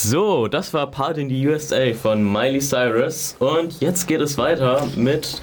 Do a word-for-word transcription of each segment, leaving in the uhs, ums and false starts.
So, das war Part in the U S A von Miley Cyrus und jetzt geht es weiter mit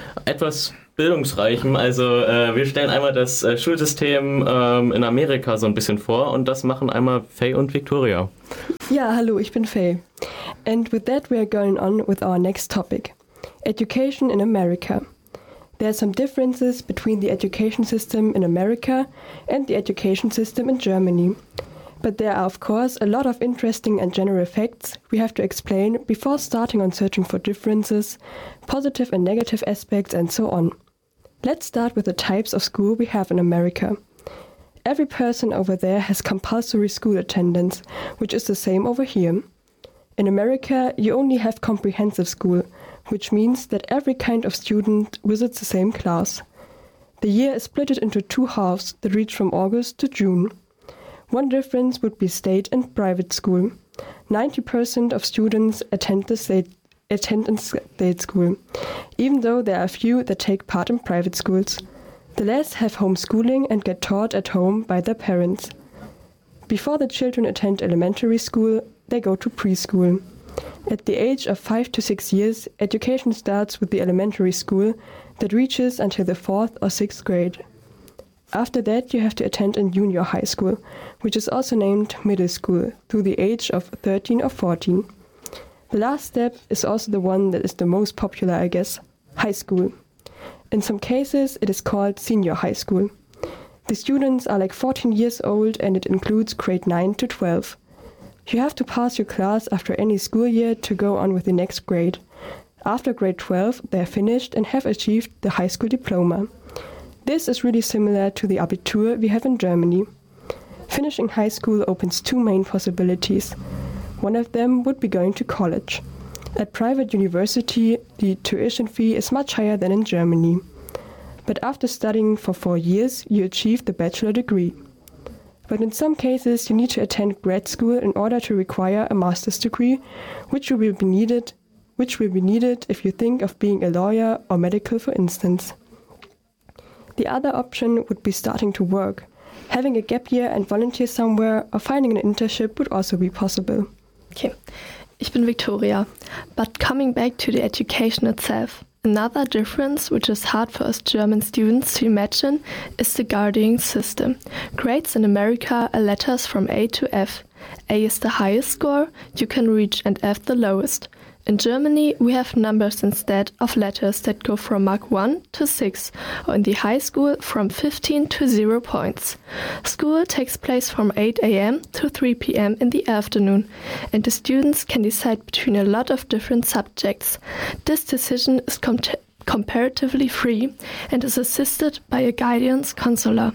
etwas Bildungsreichem. Also äh, wir stellen einmal das äh, Schulsystem ähm, in Amerika so ein bisschen vor und das machen einmal Faye und Victoria. Ja, hallo, ich bin Faye. And with that we are going on with our next topic, education in America. There are some differences between the education system in America and the education system in Germany. But there are, of course, a lot of interesting and general facts we have to explain before starting on searching for differences, positive and negative aspects, and so on. Let's start with the types of school we have in America. Every person over there has compulsory school attendance, which is the same over here. In America, you only have comprehensive school, which means that every kind of student visits the same class. The year is split into two halves that reach from August to June. One difference would be state and private school. ninety percent of students attend the state, attend in state school, even though there are few that take part in private schools. The less have homeschooling and get taught at home by their parents. Before the children attend elementary school, they go to preschool. At the age of five to six years, education starts with the elementary school that reaches until the fourth or sixth grade. After that, you have to attend a junior high school, which is also named middle school, through the age of thirteen or fourteen. The last step is also the one that is the most popular, I guess, high school. In some cases, it is called senior high school. The students are like fourteen years old and it includes grade nine to twelve. You have to pass your class after any school year to go on with the next grade. After grade twelve, they are finished and have achieved the high school diploma. This is really similar to the Abitur we have in Germany. Finishing high school opens two main possibilities. One of them would be going to college. At private university, the tuition fee is much higher than in Germany. But after studying for four years, you achieve the bachelor degree. But in some cases, you need to attend grad school in order to require a master's degree, which will be needed, which will be needed if you think of being a lawyer or medical, for instance. The other option would be starting to work. Having a gap year and volunteer somewhere or finding an internship would also be possible. Okay, ich bin Victoria. But coming back to the education itself, another difference which is hard for us German students to imagine is the grading system. Grades in America are letters from A to F. A is the highest score you can reach and F the lowest. In Germany, we have numbers instead of letters that go from mark one to six, or in the high school from fifteen to zero points. School takes place from eight a m to three p m in the afternoon, and the students can decide between a lot of different subjects. This decision is com- comparatively free and is assisted by a guidance counselor.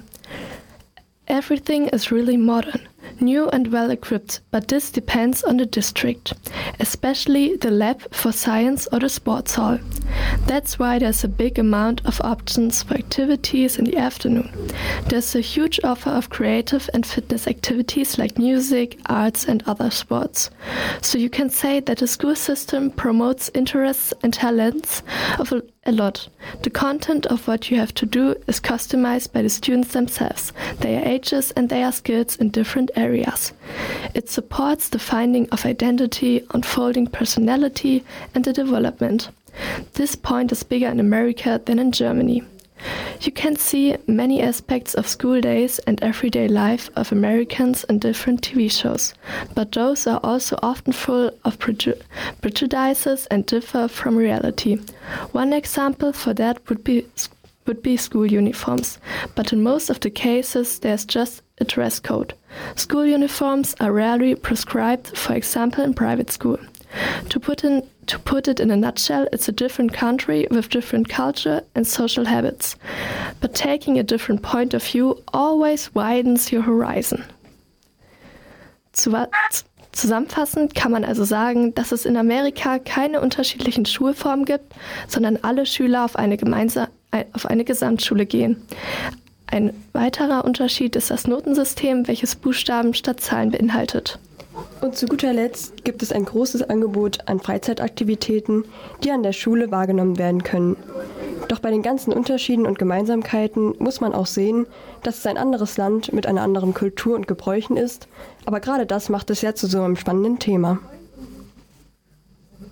Everything is really modern, new and well equipped, but this depends on the district, especially the lab for science or the sports hall. That's why there's a big amount of options for activities in the afternoon. There's a huge offer of creative and fitness activities like music, arts and other sports. So you can say that the school system promotes interests and talents of a A lot. The content of what you have to do is customized by the students themselves, their ages and their skills in different areas. It supports the finding of identity, unfolding personality and the development. This point is bigger in America than in Germany. You can see many aspects of school days and everyday life of Americans in different T V shows, but those are also often full of preju- prejudices and differ from reality. One example for that would be would be school uniforms, but in most of the cases there's just a dress code. School uniforms are rarely prescribed, for example in private school. To put in To put it in a nutshell, it's a different country with different culture and social habits. But taking a different point of view always widens your horizon. Zusammenfassend kann man also sagen, dass es in Amerika keine unterschiedlichen Schulformen gibt, sondern alle Schüler auf eine, gemeinsa- auf eine Gesamtschule gehen. Ein weiterer Unterschied ist das Notensystem, welches Buchstaben statt Zahlen beinhaltet. Und zu guter Letzt gibt es ein großes Angebot an Freizeitaktivitäten, die an der Schule wahrgenommen werden können. Doch bei den ganzen Unterschieden und Gemeinsamkeiten muss man auch sehen, dass es ein anderes Land mit einer anderen Kultur und Gebräuchen ist, aber gerade das macht es ja zu so einem spannenden Thema.